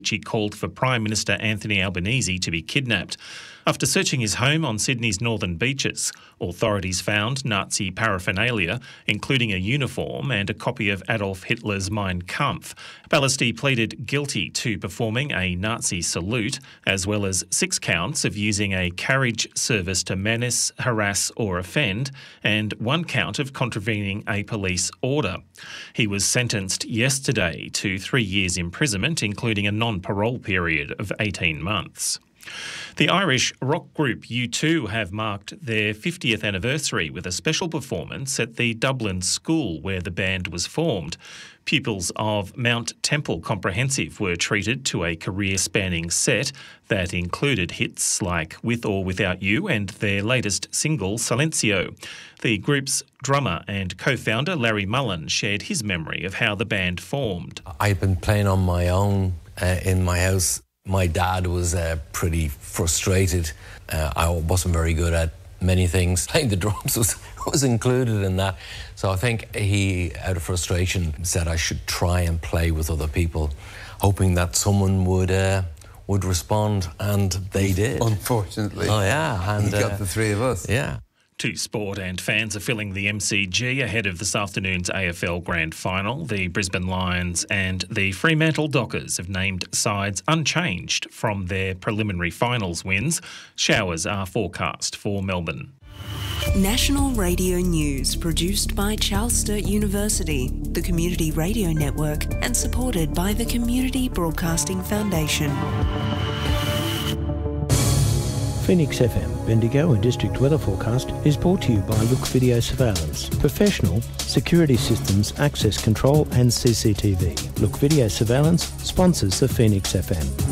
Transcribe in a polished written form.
He called for Prime Minister Anthony Albanese to be kidnapped. After searching his home on Sydney's northern beaches, authorities found Nazi paraphernalia, including a uniform and a copy of Adolf Hitler's Mein Kampf. Ballasty pleaded guilty to performing a Nazi salute, as well as 6 counts of using a carriage service to menace, harass or offend, and 1 count of contravening a police order. He was sentenced yesterday to 3 years imprisonment, including a non-parole period of 18 months. The Irish rock group U2 have marked their 50th anniversary with a special performance at the Dublin school where the band was formed. Pupils of Mount Temple Comprehensive were treated to a career-spanning set that included hits like With or Without You and their latest single, Silencio. The group's drummer and co-founder Larry Mullen shared his memory of how the band formed. I've been playing on my own in my house. My dad was pretty frustrated. I wasn't very good at many things. Playing the drums was included in that. So I think he, out of frustration, said I should try and play with other people, hoping that someone would respond, and they did. Unfortunately. Oh, yeah. And you got the 3 of us. Yeah. To sport, and fans are filling the MCG ahead of this afternoon's AFL Grand Final. The Brisbane Lions and the Fremantle Dockers have named sides unchanged from their preliminary finals wins. Showers are forecast for Melbourne. National Radio News, produced by Charles Sturt University, the Community Radio Network, and supported by the Community Broadcasting Foundation. Phoenix FM, Bendigo and District Weather Forecast is brought to you by Look Video Surveillance. Professional security systems, access control and CCTV. Look Video Surveillance sponsors the Phoenix FM.